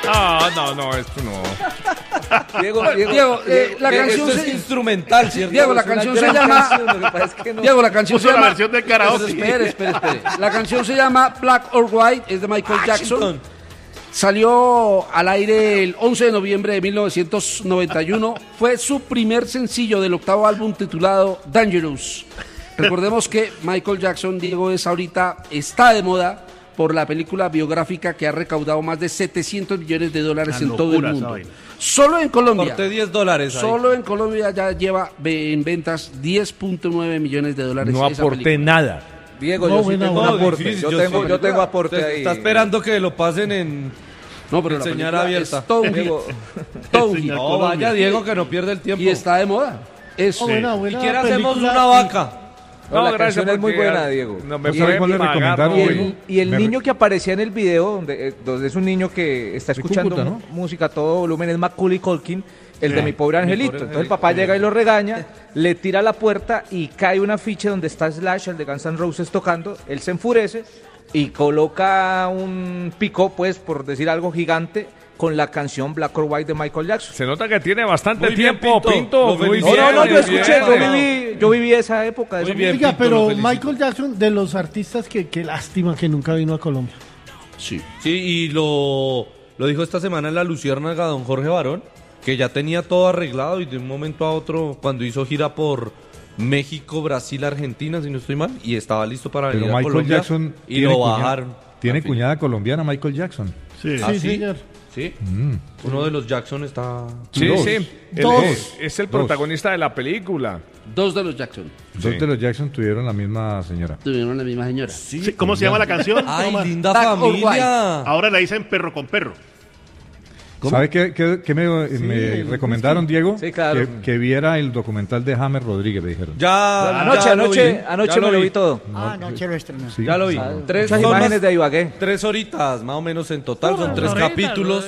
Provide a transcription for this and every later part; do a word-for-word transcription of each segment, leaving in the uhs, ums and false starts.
Ah, no, no, esto no. Diego, Diego, Diego, eh, la Diego, canción esto se... es instrumental, ¿cierto? Diego, la Es una canción se gran llama... canción, lo que pasa es que no- Diego, la canción Puso se la llama... versión de karaoke. Espere, espere, espere. La canción se llama Black or White, es de Michael Jackson. Washington. Salió al aire el once de noviembre de mil novecientos noventa y uno. Fue su primer sencillo del octavo álbum titulado Dangerous. Recordemos que Michael Jackson, Diego, es ahorita, está de moda por la película biográfica que ha recaudado más de setecientos millones de dólares Una en todo el locura, mundo. ¿saben? Solo en Colombia. Corté diez dólares ahí. Solo en Colombia ya lleva ve- en ventas diez punto nueve millones de dólares. No esa aporté película. nada. Diego, No, yo sí buena, tengo buena. un aporte. difícil, Yo, yo tengo, sí. yo tengo aporte Usted ahí. está esperando que lo pasen en... No, pero la Señal película abierta. es todo un hit. Diego, Todo un hit. Señal No, Colombia. vaya Diego, que no pierde el tiempo. Y está de moda. Es, Oh, buena, ¿Y buena quién hacemos película. una vaca? No, la gracias, canción es muy porque, buena, ah, Diego. No, me Y pueden el- cuál le pagar, recomendaron, Y no, güey? el, y el Me niño re- que aparecía en el video, donde, eh, donde es un niño que está De escuchando Cúcuta, ¿no? música a todo volumen, es Macaulay Culkin, el de Sí. Mi Pobre Angelito. Pobre Entonces el Angelito, papá sí. llega y lo regaña, le tira a la puerta y cae un afiche donde está Slash, el de Guns N' Roses, tocando. Él se enfurece y coloca un pico, pues, por decir algo, gigante con la canción Black or White de Michael Jackson. Se nota que tiene bastante Muy bien, tiempo, Pinto. Pinto. Lo Muy felicito. bien, No, no, no, yo muy escuché, bien. yo viví, yo viví esa época. De Muy esa bien. Oiga, Pinto, pero lo felicito. Michael Jackson, de los artistas que, que lástima que nunca vino a Colombia. sí. Sí, y lo, lo dijo esta semana en la Luciérnaga don Jorge Barón, que ya tenía todo arreglado y de un momento a otro, cuando hizo gira por México, Brasil, Argentina, si no estoy mal, y estaba listo para Pero venir a Michael Colombia, Jackson y tiene lo cuñada- bajaron. Tiene Al fin. cuñada colombiana Michael Jackson. Sí, ¿Ah, Sí, sí? señor. Sí, Mm. uno de los Jackson está... sí, Dos. sí. Él Dos. es, es el Dos. protagonista de la película. Dos de los Jackson Dos Sí. de los Jackson tuvieron la misma señora. tuvieron la misma señora. Sí, ¿cómo se llama la canción? ¡Ay, Toma. linda Black or familia! Ahora la dicen perro con perro. ¿Sabe qué, qué- qué me, me recomendaron, Diego? Sí, claro. Que, que viera el documental de James Rodríguez, me dijeron. Ya, Anoche, ya lo anoche, vi, anoche ya me lo vi todo. Ah, no, quiero estrenar. Sí. Ya lo vi. Ah, Tres, Muchas son imágenes más- de Ibagué. tres horitas, más o menos en total, son tres capítulos.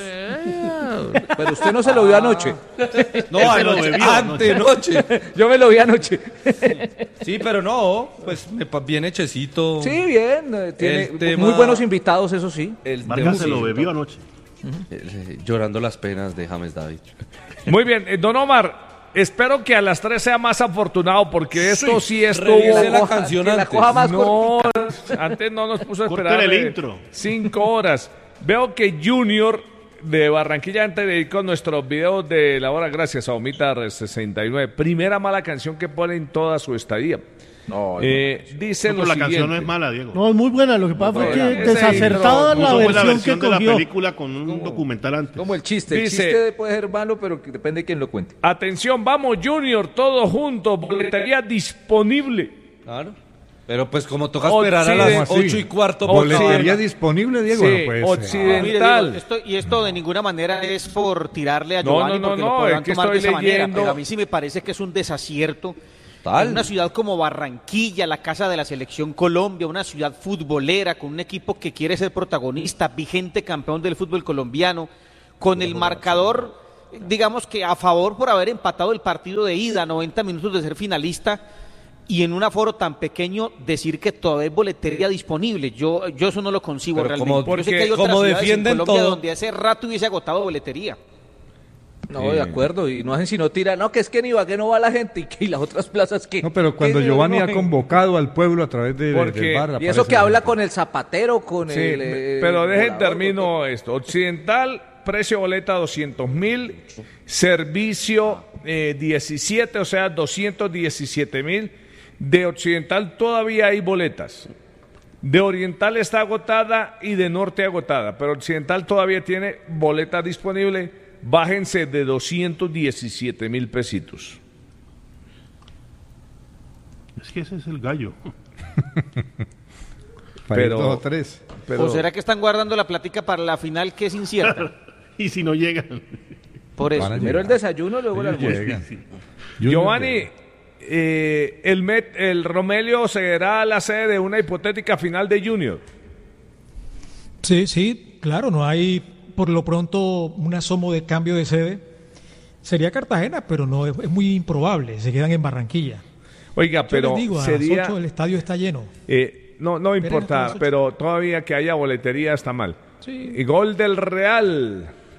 Pero usted no se lo vio anoche. No, Él se lo anoche, bebió, antenoche. Yo me lo vi anoche. Sí, pero no, pues me pa- bien hechecito. Sí, bien. eh, Tiene El tema- muy buenos invitados, eso sí. El Vargas tema- se lo sí, bebió anoche. eh, Llorando las penas de James David. Muy bien, eh, don Omar, espero que a las tres sea más afortunado porque esto sí, estuvo... Revise la coja- canción que la antes. coja más No, antes no nos puso a Corten esperar el eh, intro. cinco horas. Veo que Junior de Barranquilla, antes de ir con nuestros videos de la hora, gracias a Omita sesenta y nueve, primera mala canción que pone en toda su estadía. No, Eh, dice No, lo la siguiente. canción no es mala, Diego. No, es muy buena. Lo que pasa fue buena. que Ese desacertada Puso la fue versión, la versión que de la cogió. película con un documental antes. como el chiste. El Dice- chiste puede ser malo, pero que depende de quién lo cuente. Atención, vamos Junior, todos juntos, boletería disponible. Claro. Pero pues como toca esperar a Occiden- las ¿Cómo así? ocho y cuarto. Boletería por ¿Boletería favor. disponible, Diego? Sí, No puede ser. Occidental. Mire, Diego, esto, y esto de ninguna manera es por tirarle a No, Giovanni no, no, porque no, lo podrán es que tomar de estoy esa manera, leyendo- pero a mí sí me parece que es un desacierto. Tal. En una ciudad como Barranquilla, la casa de la selección Colombia, una ciudad futbolera con un equipo que quiere ser protagonista, vigente campeón del fútbol colombiano, con el marcador, digamos que a favor por haber empatado el partido de ida, noventa minutos de ser finalista, y en un aforo tan pequeño decir que todavía hay boletería disponible. Yo, yo eso no lo concibo Pero realmente. como- Yo sé que porque hay otras como ciudades en defienden Colombia todo. donde hace rato hubiese agotado boletería. No, de acuerdo. Y no hacen sino tirar. No, que es que en Ibagué no va la gente y que y las otras plazas que. No, pero cuando que Giovanni no, ha convocado al pueblo a través de, Porque- del bar. Y aparece eso que la habla gente. con el zapatero, con Sí, el. eh, pero dejen volador, termino esto. Occidental, precio boleta doscientos mil, servicio eh, diecisiete, o sea, doscientos diecisiete mil. De Occidental todavía hay boletas. De Oriental está agotada y de Norte agotada, pero Occidental todavía tiene boletas disponibles. Bájense de doscientos diecisiete mil pesitos. Es que ese es el gallo. Para ir pero- dos o tres. Pero, ¿O será que están guardando la plática para la final que es incierta? Y si no llegan. Por eso. Van a Primero el desayuno, luego el Ellos almuerzo. llegan. Giovanni, eh, el, Met, el Romelio será la sede de una hipotética final de Junior. Sí, sí, claro, no hay por lo pronto un asomo de cambio de sede. Sería Cartagena, pero no es, es muy improbable, se quedan en Barranquilla. Oiga, Yo pero les digo, a sería... las ocho el estadio está lleno. eh, no, no Esperen hasta importa, las ocho. pero todavía que haya boletería está mal. Sí. Y gol del Real.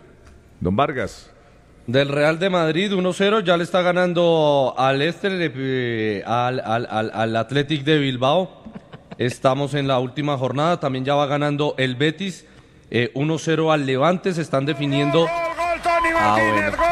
Don Vargas. Del Real de Madrid, uno cero, ya le está ganando al Este, eh, al, al, al, al Athletic de Bilbao. Estamos en la última jornada, también ya va ganando el Betis, eh, uno cero al Levante, se están definiendo... Gol, gol, Tony Ah, Martínez, bueno.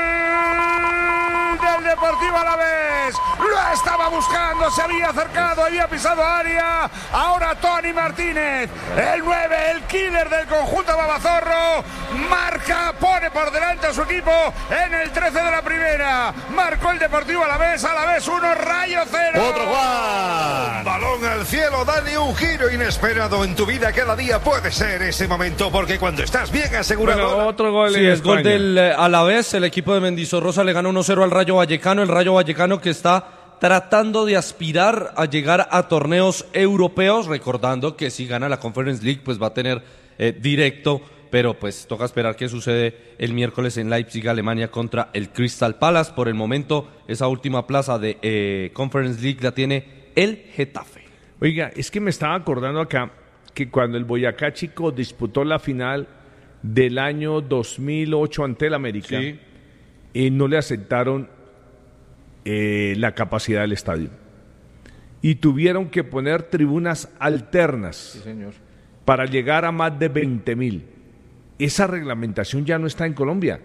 gol del Deportivo Alavés. Lo estaba buscando, se había acercado, había pisado área. Ahora Tony Martínez, el nueve, el killer del conjunto babazorro, marca, pone por delante a su equipo en el trece de la primera. Marcó el Deportivo Alavés, Alavés uno, Rayo cero. Otro Juan. Balón al cielo, Dani, un giro inesperado en tu vida. Cada día puede ser ese momento, porque cuando estás bien asegurado... Bueno, otro gol Sí, en es gol España. del eh, Alavés, el equipo de Mendizorroza le gana uno cero al Rayo Vallecano, el Rayo Vallecano que está tratando de aspirar a llegar a torneos europeos, recordando que si gana la Conference League pues va a tener eh, directo, pero pues toca esperar qué sucede el miércoles en Leipzig, Alemania, contra el Crystal Palace. Por el momento esa última plaza de eh, Conference League la tiene el Getafe. Oiga, es que me estaba acordando acá que cuando el Boyacá Chico disputó la final del año dos mil ocho ante el América, Sí. eh, no le aceptaron eh, la capacidad del estadio. Y tuvieron que poner tribunas alternas Sí, señor. para llegar a más de veinte mil. Esa reglamentación ya no está en Colombia.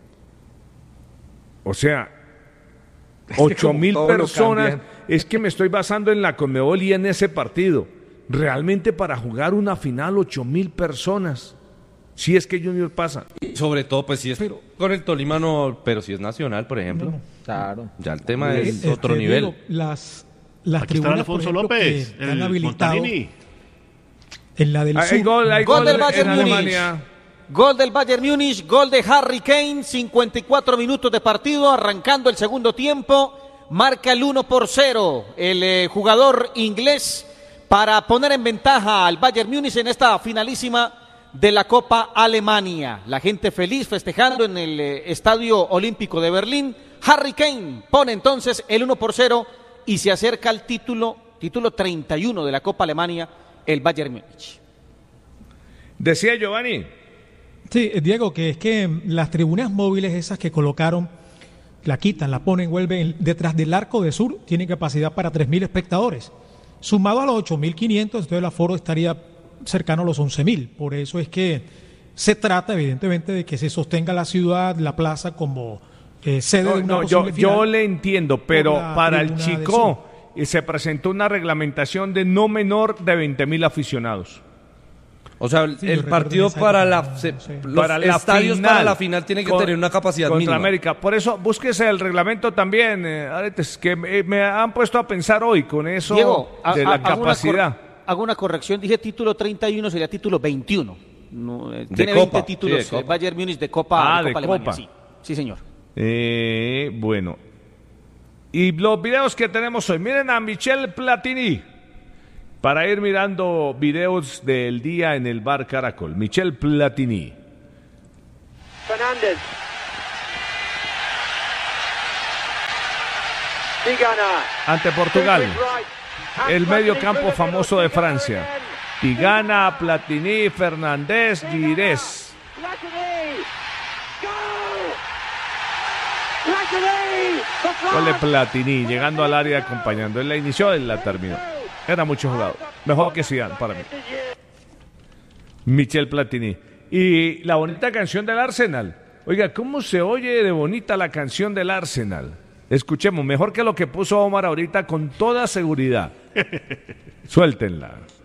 O sea, ocho mil como todo lo personas. cambian. Es que me estoy basando en la Conmebol y en ese partido. Realmente para jugar una final, ocho mil personas. Si es que Junior pasa. Sobre todo pues si es con el Tolima no, pero si es nacional, por ejemplo. Claro. Ya el tema es Este, otro nivel. Diego, las las Aquí está tribunas, por Alfonso ejemplo, López, que han el habilitado Montanini. en la del Hay sur. gol, hay Gol gol del en Bayern Múnich. Alemania. Gol del Bayern Múnich, gol de Harry Kane, cincuenta y cuatro minutos de partido, arrancando el segundo tiempo, marca el uno por cero el eh, jugador inglés para poner en ventaja al Bayern Múnich en esta finalísima de la Copa Alemania. La gente feliz festejando en el eh, Estadio Olímpico de Berlín. Harry Kane pone entonces el uno por cero y se acerca al título, título treinta y uno de la Copa Alemania, el Bayern Múnich. Decía Giovanni. Sí, eh, Diego, que es que las tribunas móviles esas que colocaron, la quitan, la ponen, vuelven detrás del Arco de Sur, tienen capacidad para tres mil espectadores. Sumado a los ocho mil quinientos, entonces el aforo estaría cercano a los once mil. Por eso es que se trata, evidentemente, de que se sostenga la ciudad, la plaza, como eh, sede No, de una no, yo, posible yo final. le entiendo, pero por la para el tribuna del Chico eh, se presentó una reglamentación de no menor de veinte mil aficionados. O sea, el, Sí, el yo partido recuerdo para esa la época, se- no sé. los Para la estadios final, para la final tienen que con- tener una capacidad contra mínima. América. Por eso, búsquese el reglamento también, eh, Aretes, que me, me han puesto a pensar hoy con eso Diego, de ha- la ha- hago una capacidad. cor- Hago una corrección, dije título treinta y uno, sería título veintiuno. No, eh, De tiene Copa, veinte títulos, sí, de eh, Copa. Bayern Múnich de Copa, Ah, de Copa de Alemania, Copa. sí. Sí, señor. Eh, bueno. Y los videos que tenemos hoy. Miren a Michel Platini. Para ir mirando videos del día en el bar Caracol. Michel Platini. Fernández. Tigana. Ante Portugal. El medio campo famoso de Francia. Tigana, Platini, Fernández, Girés. Gol de Platini, llegando al área acompañando. Él la inició, él la terminó. Era mucho jugador. Mejor que Zidane para mí. Michel Platini. Y la bonita canción del Arsenal. Oiga, ¿cómo se oye de bonita la canción del Arsenal? Escuchemos, mejor que lo que puso Omar ahorita con toda seguridad. Suéltenla.